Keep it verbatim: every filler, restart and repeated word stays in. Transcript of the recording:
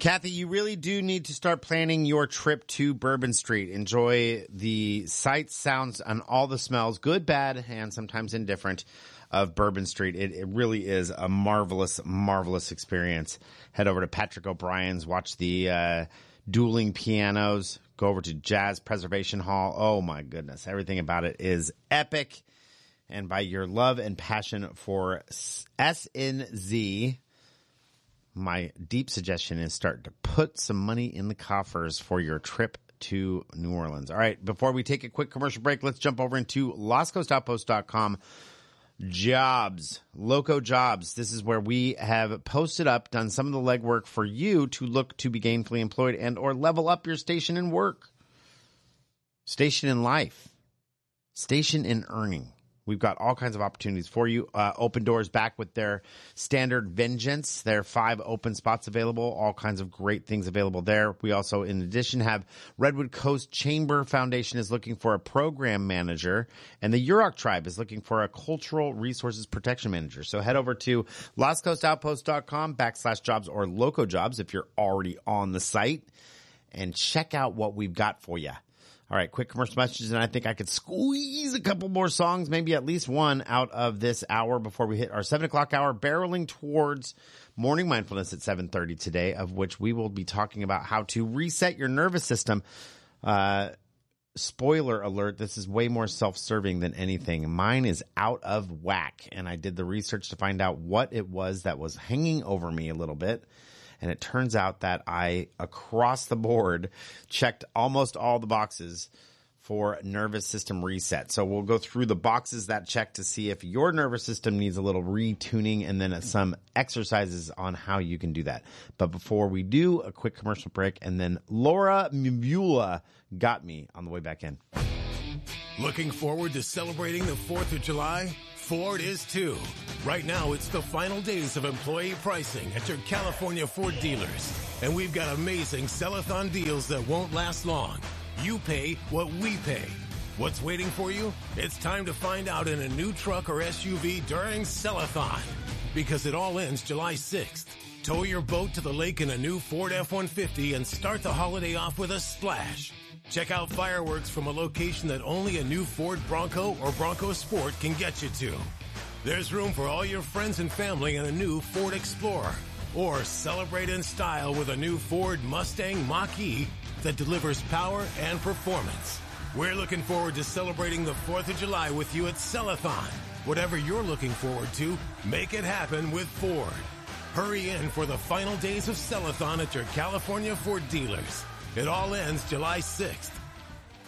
Kathy, you really do need to start planning your trip to Bourbon Street. Enjoy the sights, sounds, and all the smells, good, bad, and sometimes indifferent, of Bourbon Street. It, it really is a marvelous, marvelous experience. Head over to Patrick O'Brien's, watch the uh, dueling pianos, go over to Jazz Preservation Hall. Oh, my goodness. Everything about it is epic. And by your love and passion for S N Z, my deep suggestion is start to put some money in the coffers for your trip to New Orleans. All right, before we take a quick commercial break, let's jump over into Las Coast Outpost dot com. Jobs, Loco Jobs. This is where we have posted up, done some of the legwork for you to look to be gainfully employed and or level up your station in work, station in life, station in earning. We've got all kinds of opportunities for you. Uh, Open Doors back with their standard vengeance. There are five open spots available, all kinds of great things available there. We also, in addition, have Redwood Coast Chamber Foundation is looking for a program manager, and the Yurok Tribe is looking for a cultural resources protection manager. So head over to Las Coast Outpost dot com backslash jobs or Loco Jobs if you're already on the site, and check out what we've got for you. All right, quick commercial messages, and I think I could squeeze a couple more songs, maybe at least one out of this hour before we hit our seven o'clock hour, barreling towards Morning Mindfulness at seven thirty today, of which we will be talking about how to reset your nervous system. Uh, spoiler alert, this is way more self-serving than anything. Mine is out of whack, and I did the research to find out what it was that was hanging over me a little bit. And it turns out that I, across the board, checked almost all the boxes for nervous system reset. So we'll go through the boxes that check to see if your nervous system needs a little retuning, and then some exercises on how you can do that. But before we do, a quick commercial break, and then Laura Mbula got me on the way back in. Looking forward to celebrating the fourth of July? Ford is too. Right now, it's the final days of employee pricing at your California Ford dealers. And we've got amazing sell-a-thon deals that won't last long. You pay what we pay. What's waiting for you? It's time to find out in a new truck or S U V during Sell-a-thon. Because it all ends July sixth. Tow your boat to the lake in a new Ford F one fifty and start the holiday off with a splash. Check out fireworks from a location that only a new Ford Bronco or Bronco Sport can get you to. There's room for all your friends and family in a new Ford Explorer. Or celebrate in style with a new Ford Mustang Mach-E that delivers power and performance. We're looking forward to celebrating the fourth of July with you at Sell-a-thon. Whatever you're looking forward to, make it happen with Ford. Hurry in for the final days of Sell-a-thon at your California Ford dealers. It all ends July sixth.